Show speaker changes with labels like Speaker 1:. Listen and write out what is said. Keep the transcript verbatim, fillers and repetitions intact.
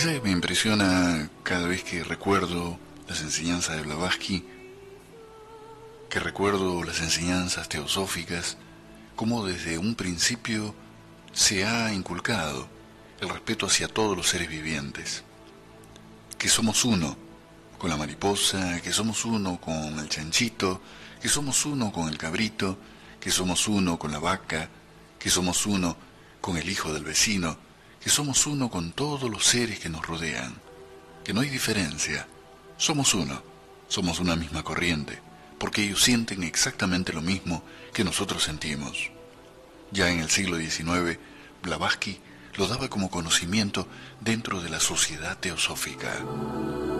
Speaker 1: ¿Sabe? Me impresiona cada vez que recuerdo las enseñanzas de Blavatsky, que recuerdo las enseñanzas teosóficas, cómo desde un principio se ha inculcado el respeto hacia todos los seres vivientes, que somos uno con la mariposa, que somos uno con el chanchito, que somos uno con el cabrito, que somos uno con la vaca, que somos uno con el hijo del vecino, que somos uno con todos los seres que nos rodean, que no hay diferencia, somos uno, somos una misma corriente, porque ellos sienten exactamente lo mismo que nosotros sentimos. Ya en el siglo diecinueve, Blavatsky lo daba como conocimiento dentro de la sociedad teosófica.